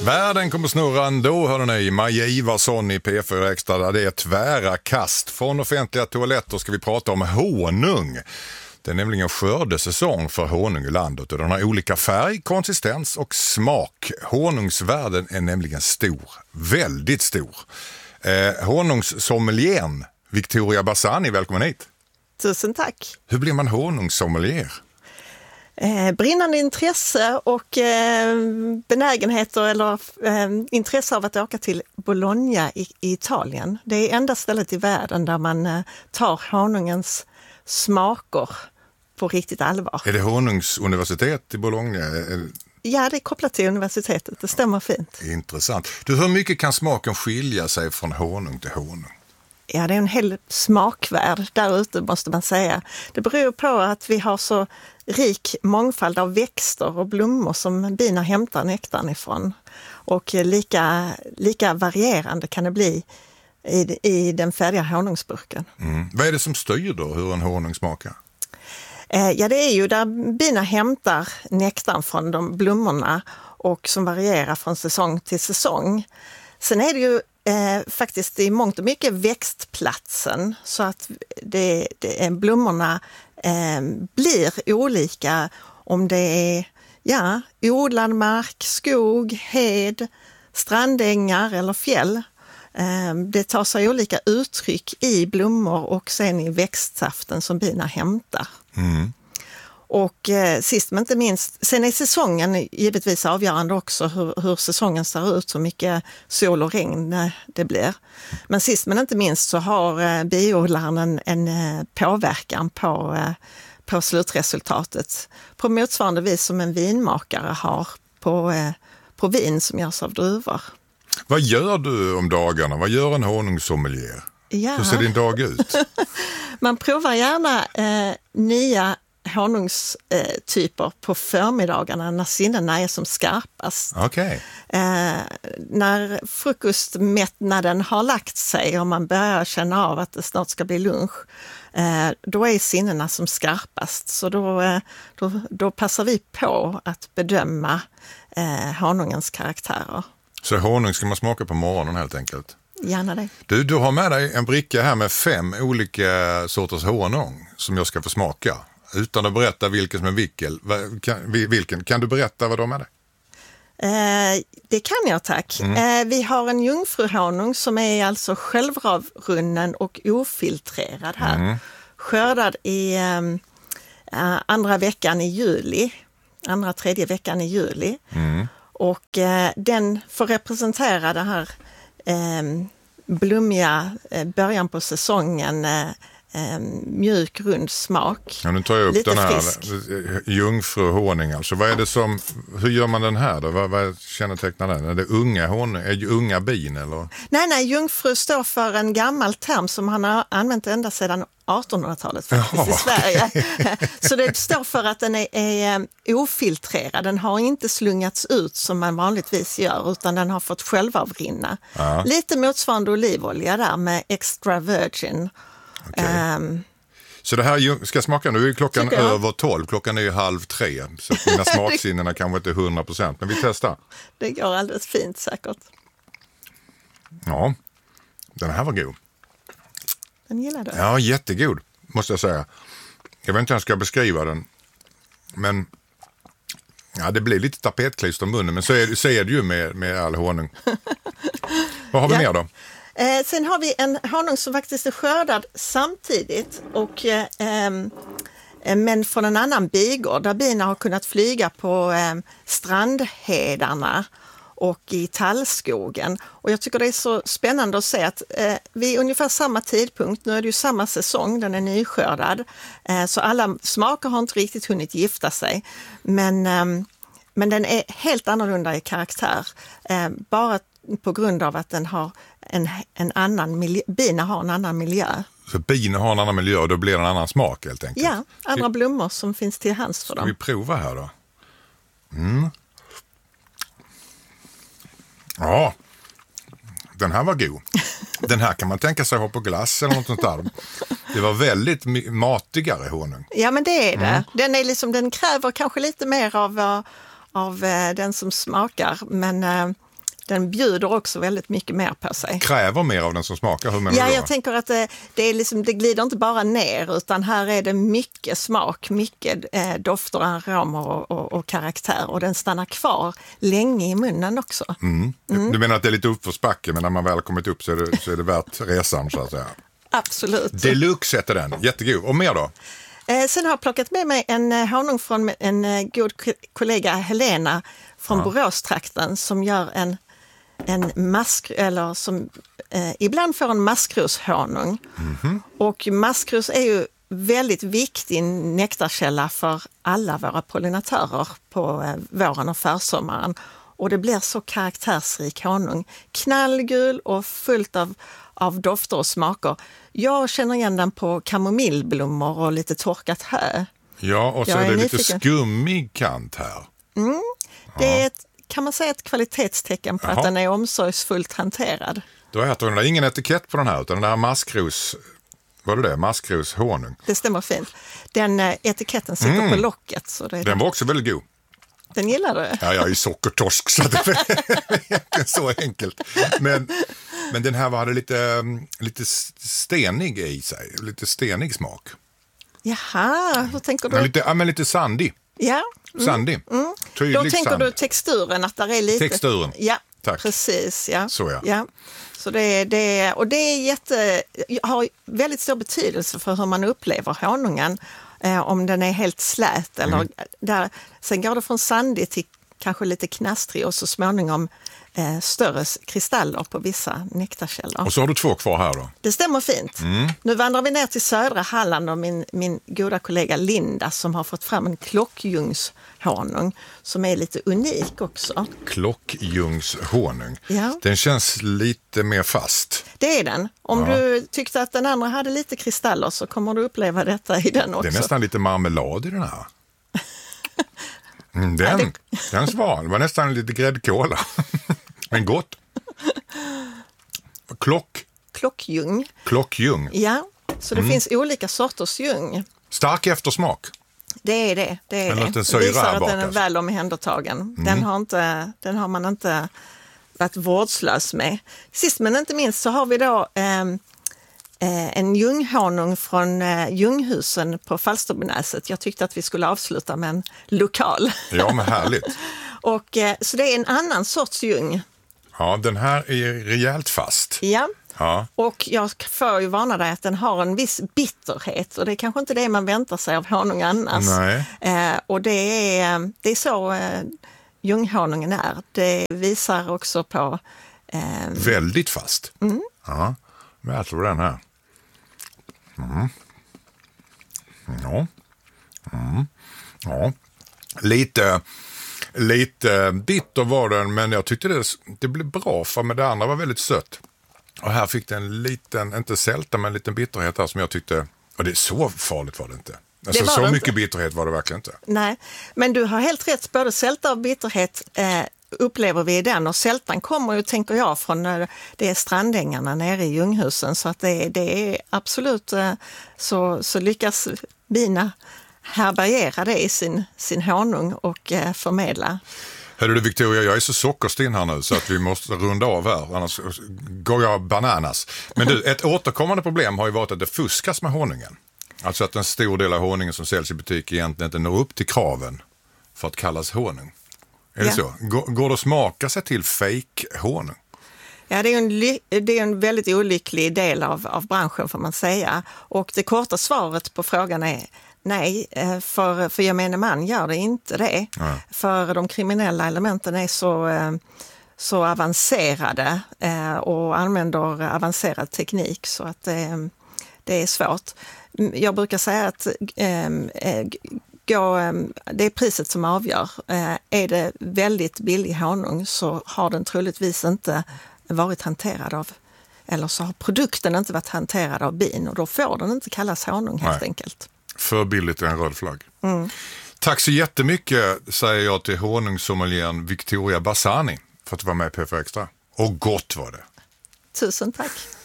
Världen kommer snurra ändå, hörde ni. Maja Ivarsson i P4 Extra, där det är tvära kast. Från offentliga toaletter ska vi prata om honung. Det är nämligen skördesäsong för honung i landet och den har olika färg, konsistens och smak. Honungsvärlden är nämligen stor, väldigt stor. Honungssommelieren Victoria Bassani, välkommen hit. Tusen tack. Hur blir man honungssommelier? Brinnande intresse och benägenheter eller intresse av att åka till Bologna i Italien. Det är enda stället i världen där man tar honungens smaker på riktigt allvar. Är det honungsuniversitet i Bologna? Ja, det är kopplat till universitetet. Det stämmer fint. Intressant. Du, hur mycket kan smaken skilja sig från honung till honung? Ja, det är en hel smakvärld där ute, måste man säga. Det beror på att vi har så rik mångfald av växter och blommor som bina hämtar nektarn ifrån. Och lika varierande kan det bli i den färdiga honungsburken. Vad är det som styr då hur en honung smakar? Ja, det är ju där bina hämtar nektarn från de blommorna och som varierar från säsong till säsong. Sen är det ju faktiskt i mångt och mycket växtplatsen så att blommorna blir olika om det är odlad mark, skog, hed, strandängar eller fjäll. Det tar sig olika uttryck i blommor och sen i växtsaften som bina hämtar. Och sist men inte minst, sen är säsongen givetvis avgörande också hur säsongen ser ut, så mycket sol och regn det blir. Men sist men inte minst så har biodlaren en påverkan på slutresultatet på motsvarande vis som en vinmakare har på vin som görs av druvor. Vad gör du om dagarna? Vad gör en honungssommelier? Ja. Hur ser din dag ut? Man provar gärna nya honungstyper på förmiddagarna när sinnena är som skarpast. Okej. När frukostmättnaden har lagt sig och man börjar känna av att det snart ska bli lunch, då är sinnena som skarpast. Så då passar vi på att bedöma honungens karaktärer. Så honung ska man smaka på morgonen helt enkelt? Gärna det. Du har med dig en bricka här med 5 olika sorters honung som jag ska få smaka. Utan att berätta vilken som är vilken. Kan du berätta vad de är? Det kan jag, tack. Vi har en jungfruhonung som är alltså självravrunnen och ofiltrerad här. Skördad i andra, tredje veckan i juli. Och den får representera det här blommiga början på säsongen, mjuk, rund smak. Ja, nu tar jag upp lite den här frisk. Jungfruhonung. Alltså, vad är det hur gör man den här då? Vad kännetecknar den? Är det unga honung? Är det unga bin eller? Nej, jungfru står för en gammal term som han har använt ända sedan 1800-talet faktiskt i Sverige. Så det står för att den är ofiltrerad. Den har inte slungats ut som man vanligtvis gör, utan den har fått självavrinna. Lite motsvarande olivolja där med extra virgin. Okay. Så det här ska smaka, nu är klockan över 12, klockan är ju 2:30, så mina smaksinnena kanske inte är 100%, men vi testar. Det går alldeles fint säkert. Ja, den här var god. Den gillar du? Ja, jättegod, måste jag säga. Jag vet inte hur jag ska beskriva den, men det blir lite tapetklister i munnen, men så är det ju med all honung. Vad har vi mer då? Sen har vi en honung som faktiskt är skördad samtidigt men från en annan bigård där bina har kunnat flyga på strandhedarna och i tallskogen. Och jag tycker det är så spännande att se att vid ungefär samma tidpunkt, nu är det ju samma säsong, den är nyskördad, så alla smaker har inte riktigt hunnit gifta sig. Men den är helt annorlunda i karaktär, bara på grund av att den har en annan miljö, bina har en annan miljö. Så bina har en annan miljö och då blir det en annan smak helt enkelt? Ja, andra blommor som finns till hands för dem. Ska vi prova här då? Ja, den här var god. Den här kan man tänka sig ha på glass eller något sånt där. Det var väldigt matigare honung. Ja, men det är det. Den kräver kanske lite mer av den som smakar, men den bjuder också väldigt mycket mer på sig. Kräver mer av den som smakar? Hur menar Ja, du då? jag tänker att det glider inte bara ner, utan här är det mycket smak, mycket dofter, aromer och karaktär, och den stannar kvar länge i munnen också. Du menar att det är lite uppförsbacke, men när man väl kommit upp så är det värt resan, så att säga. Absolut. Deluxe heter den, jättegod. Och mer då? Sen har jag plockat med mig en honung från en god kollega, Helena, från Boråstrakten, som gör en som ibland får en maskroshonung. Och maskros är ju väldigt viktig nektarkälla för alla våra pollinatörer på våren och försommaren. Och det blir så karaktärsrik honung. Knallgul och fullt av dofter och smaker. Jag känner igen den på kamomillblommor och lite torkat hö. Ja, och så är det lite skummig kant här. Det är kan man säga ett kvalitetstecken på att den är omsorgsfullt hanterad. Då äter den ingen etikett på den här, utan den här maskros, vad är det? Maskroshonung. Det stämmer fint. Den etiketten sitter på locket. Så den var också väldigt god. Den gillar du? Ja, jag är ju sockertorsk, så det är egentligen så enkelt. Men den här hade lite stenig i sig, lite stenig smak. Jaha, hur tänker du? Lite sandig. Ja. Sandig. Då tänker du texturen, att där är lite... Texturen. Ja, tack. Precis. Ja. Så ja. Så det har väldigt stor betydelse för hur man upplever honungen. Om den är helt slät eller där. Sen går det från sandig till kanske lite knastrig och så småningom större kristaller på vissa nektarkällor. Och så har du 2 kvar här då. Det stämmer fint. Nu vandrar vi ner till södra Halland och min goda kollega Linda som har fått fram en klockljungshonung som är lite unik också. Klockljungshonung. Ja. Den känns lite mer fast. Det är den. Om du tyckte att den andra hade lite kristaller så kommer du uppleva detta i den också. Det är nästan lite marmelad i den här. Den svar. Det var nästan lite gräddkola. Men gott. Klockljung. Klockljung. Ja, så det finns olika sorters ljung. Stark eftersmak. Det är det. Det visar att den är väl omhändertagen. Den har man inte varit vårdslös med. Sist men inte minst så har vi då en ljunghonung från Ljunghusen på Falsterbonäset. Jag tyckte att vi skulle avsluta med en lokal. Ja, men härligt. Så det är en annan sorts ljung. Ja, den här är rejält fast. Ja. Ja. Och jag får ju varna dig att den har en viss bitterhet och det är kanske inte det man väntar sig av honung annars. Nej. Och det är så ljunghonungen är. Det visar också på... väldigt fast. Ja, jag tror den här. Ja. Lite bitter var den, men jag tyckte det blev bra för med det andra var väldigt sött. Och här fick den en liten, inte sälta, men en liten bitterhet här som jag tyckte, och det är så farligt var det inte. Alltså, så mycket bitterhet var det verkligen inte. Nej, men du har helt rätt, både sälta och bitterhet upplever vi i den, och sältan kommer ju, tänker jag, från det är strandängarna nere i Ljunghusen, så att det är absolut så lyckas bina härbärgera det i sin honung och förmedla. Hörru du Victoria, jag är så sockerstinn här nu så att vi måste runda av här, annars går jag bananas. Men du, ett återkommande problem har ju varit att det fuskas med honungen. Alltså att en stor del av honungen som säljs i butik egentligen inte når upp till kraven för att kallas honung. Är det så? Går det att smaka sig till fake-honung? Ja, det är en väldigt olycklig del av branschen får man säga. Och det korta svaret på frågan är nej, för gemene man gör det inte det. Ja. För de kriminella elementen är så avancerade och använder avancerad teknik så att det är svårt. Jag brukar säga att det är priset som avgör. Är det väldigt billig honung så har den troligtvis inte varit hanterad av, eller så har produkten inte varit hanterad av bin och då får den inte kallas honung helt enkelt. För billigt är en röd flagg. Tack så jättemycket säger jag till honungssommelieren Victoria Bassani för att du var med på P4 Extra. Och gott var det. Tusen tack.